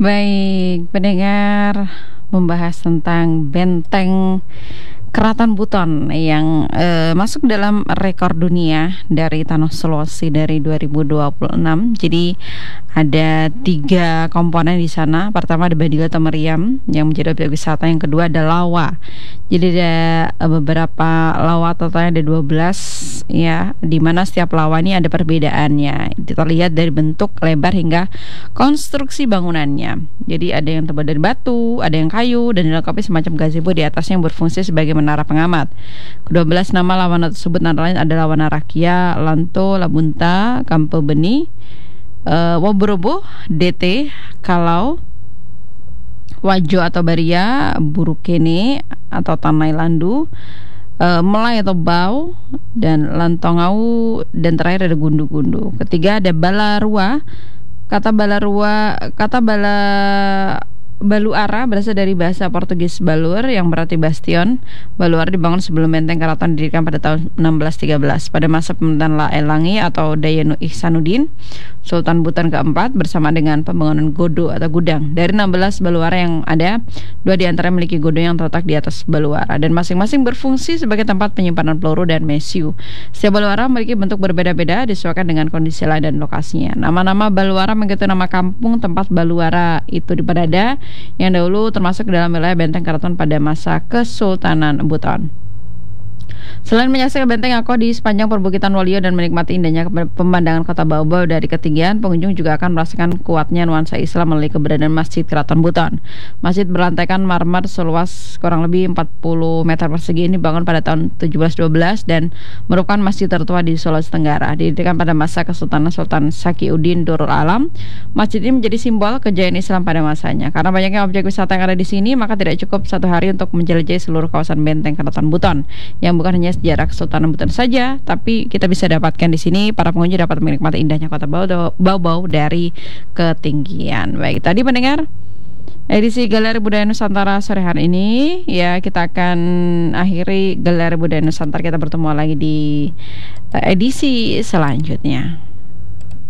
Baik, pendengar, membahas tentang benteng Keraton Buton yang masuk dalam rekor dunia dari Tanah Sulawesi dari 2026. Jadi ada 3 komponen di sana. Pertama ada Badila atau Meriam yang menjadi objek wisata. Yang kedua ada Lawa. Jadi ada beberapa lawa, totalnya ada 12 ya, di mana setiap lawa ini ada perbedaannya. Kita lihat dari bentuk, lebar hingga konstruksi bangunannya. Jadi ada yang terbuat dari batu, ada yang kayu, dan dilengkapi semacam gazebo di atasnya yang berfungsi sebagai menara pengamat. Ke-12 nama lawana tersebut antara lain adalah Lawana Rakia, Lanto, Labunta, Kampe Beni, Wobrobo, DT, Kalau, Wajo atau Baria, Burukene atau Tanai Landu, Melai atau Bau, dan Lantongau, dan terakhir ada Gundu-Gundu. Ketiga ada Balarua. Kata Baluara berasal dari bahasa Portugis balur yang berarti bastion. Baluara dibangun sebelum benteng keraton didirikan pada tahun 1613 pada masa pemerintahan Laelangi atau Dayenu Ihsanuddin, Sultan Buton keempat, bersama dengan pembangunan godo atau gudang. Dari 16 baluara yang ada, 2 diantara memiliki godo yang terletak di atas baluara dan masing-masing berfungsi sebagai tempat penyimpanan peluru dan mesiu. Setiap baluara memiliki bentuk berbeda-beda disesuaikan dengan kondisi lain dan lokasinya. Nama-nama baluara mengikuti nama kampung tempat baluara itu berada, yang dahulu termasuk dalam wilayah benteng keraton pada masa Kesultanan Buton. Selain menyaksikan benteng Ako di sepanjang perbukitan Waluyo dan menikmati indahnya pemandangan kota Baobab dari ketinggian, pengunjung juga akan merasakan kuatnya nuansa Islam melalui keberadaan Masjid Keraton Buton. Masjid berlantaikan marmer seluas kurang lebih 40 meter persegi ini dibangun pada tahun 1712 dan merupakan masjid tertua di Sulawesi Tenggara. Didirikan pada masa Kesultanan Sultan Sakiuddin Durul Alam, masjid ini menjadi simbol kejayaan Islam pada masanya. Karena banyaknya objek wisata yang ada di sini, maka tidak cukup satu hari untuk menjelajahi seluruh kawasan benteng Keraton Buton, yang bukan hanya sejarah Kesultanan Buton saja, tapi kita bisa dapatkan di sini. Para pengunjung dapat menikmati indahnya kota Baobab dari ketinggian. Baik, tadi pendengar edisi Galeri Budaya Nusantara sore hari ini, ya kita akan akhiri Galeri Budaya Nusantara. Kita bertemu lagi di edisi selanjutnya.